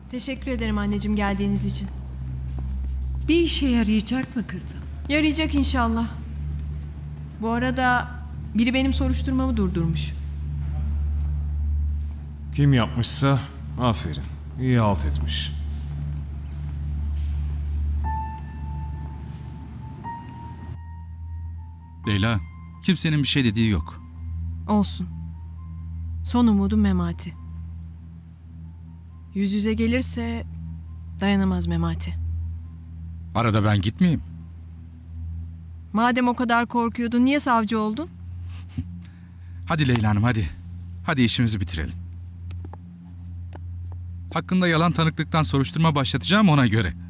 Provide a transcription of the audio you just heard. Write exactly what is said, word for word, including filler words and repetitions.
Teşekkür ederim anneciğim geldiğiniz için. Bir işe yarayacak mı kızım? Yarayacak inşallah. Bu arada biri benim soruşturmamı durdurmuş. Kim yapmışsa aferin. İyi halt etmiş. Leyla, kimsenin bir şey dediği yok. Olsun. Son umudum Memati. Yüz yüze gelirse dayanamaz Memati. Arada ben gitmeyeyim. Madem o kadar korkuyordun niye savcı oldun? Hadi Leyla Hanım hadi. Hadi işimizi bitirelim. Hakkında yalan tanıklıktan soruşturma başlatacağım ona göre.